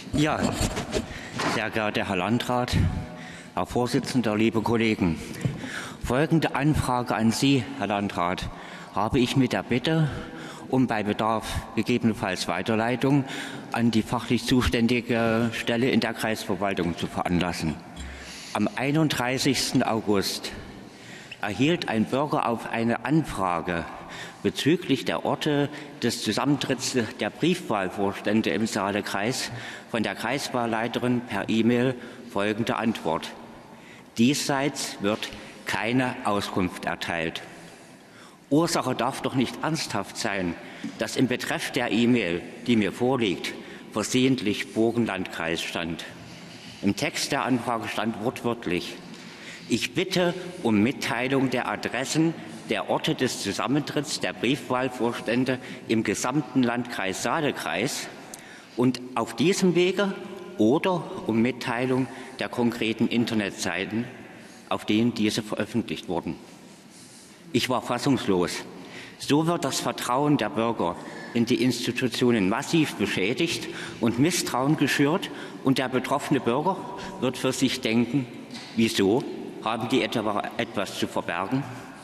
Ja, sehr geehrter Herr Landrat, Herr Vorsitzender, liebe Kollegen. Folgende Anfrage an Sie, Herr Landrat, habe ich mit der Bitte um bei Bedarf gegebenenfalls Weiterleitung an die fachlich zuständige Stelle in der Kreisverwaltung zu veranlassen. Am 31. August erhielt ein Bürger auf eine Anfrage bezüglich der Orte des Zusammentritts der Briefwahlvorstände im Saalekreis von der Kreiswahlleiterin per E-Mail folgende Antwort: Diesseits wird keine Auskunft erteilt. Ursache darf doch nicht ernsthaft sein, dass im Betreff der E-Mail, die mir vorliegt, versehentlich Burgenlandkreis stand. Im Text der Anfrage stand wortwörtlich: Ich bitte um Mitteilung der Adressen der Orte des Zusammentritts der Briefwahlvorstände im gesamten Landkreis Saalekreis und auf diesem Wege oder um Mitteilung der konkreten Internetseiten, auf denen diese veröffentlicht wurden. Ich war fassungslos. So wird das Vertrauen der Bürger in die Institutionen massiv beschädigt und Misstrauen geschürt, und der betroffene Bürger wird für sich denken: Wieso? Haben die etwa etwas zu verbergen?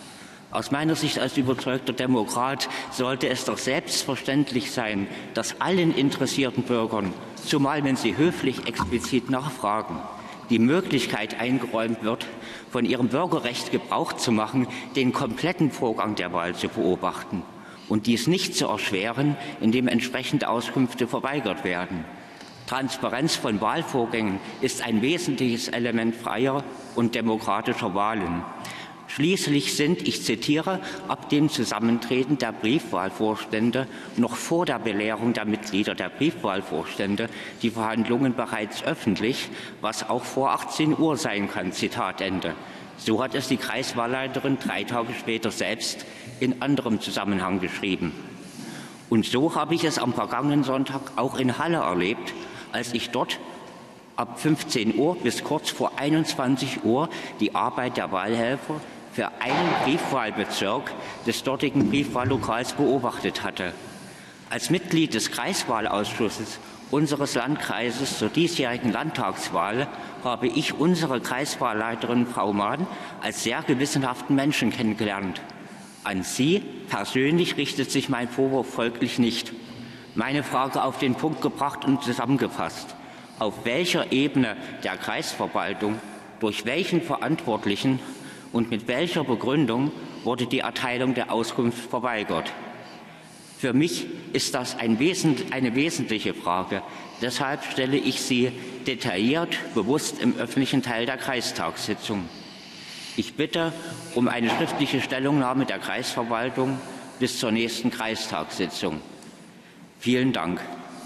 Aus meiner Sicht als überzeugter Demokrat sollte es doch selbstverständlich sein, dass allen interessierten Bürgern, zumal wenn sie höflich explizit nachfragen, die Möglichkeit eingeräumt wird, von ihrem Bürgerrecht Gebrauch zu machen, den kompletten Vorgang der Wahl zu beobachten und dies nicht zu erschweren, indem entsprechende Auskünfte verweigert werden. Transparenz von Wahlvorgängen ist ein wesentliches Element freier und demokratischer Wahlen. Schließlich sind, ich zitiere, ab dem Zusammentreten der Briefwahlvorstände noch vor der Belehrung der Mitglieder der Briefwahlvorstände die Verhandlungen bereits öffentlich, was auch vor 18 Uhr sein kann. Zitat Ende. So hat es die Kreiswahlleiterin 3 Tage später selbst in anderem Zusammenhang geschrieben. Und so habe ich es am vergangenen Sonntag auch in Halle erlebt, als ich dort ab 15 Uhr bis kurz vor 21 Uhr die Arbeit der Wahlhelfer für einen Briefwahlbezirk des dortigen Briefwahllokals beobachtet hatte. Als Mitglied des Kreiswahlausschusses unseres Landkreises zur diesjährigen Landtagswahl habe ich unsere Kreiswahlleiterin Frau Mahn als sehr gewissenhaften Menschen kennengelernt. An Sie persönlich richtet sich mein Vorwurf folglich nicht. Meine Frage auf den Punkt gebracht und zusammengefasst: Auf welcher Ebene der Kreisverwaltung, durch welchen Verantwortlichen und mit welcher Begründung wurde die Erteilung der Auskunft verweigert? Für mich ist das eine wesentliche Frage. Deshalb stelle ich sie detailliert, bewusst im öffentlichen Teil der Kreistagssitzung. Ich bitte um eine schriftliche Stellungnahme der Kreisverwaltung bis zur nächsten Kreistagssitzung. Vielen Dank.